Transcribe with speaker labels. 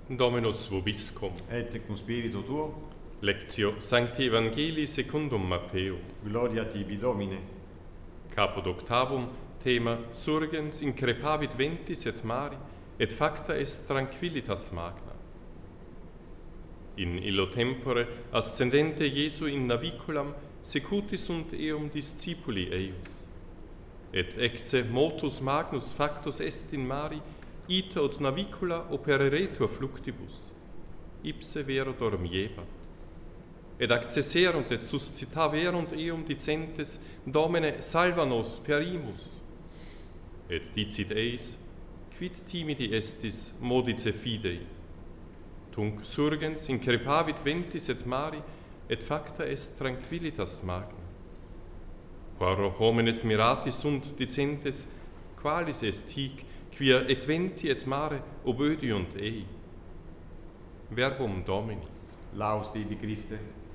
Speaker 1: Dominus vobiscum.
Speaker 2: Et cum spiritu tuo,
Speaker 1: Lectio Sancti Evangelii secundum Matthäum.
Speaker 2: gloria tibi Domine.
Speaker 1: Caput octavum, thema surgens increpavit ventis et mari, et facta est tranquillitas magna. In illo tempore ascendente Iesu in naviculam secutis sunt eum discipuli eius. Et ecce motus magnus factus est in mari, ita ut navicula opereretur fluctibus. Ipse vero dormiebat. Et accesserunt et suscitaverunt eum dicentes, Domine salva nos perimus. Et dicit eis, quid timidi estis modice fidei? Tunc surgens increpavit ventis et mari, et facta est tranquillitas magna. Quaro homines mirati sunt dicentes, qualis est hic, quia et venti et mare obediunt ei? Verbum Domini.
Speaker 2: Laus tibi Christe.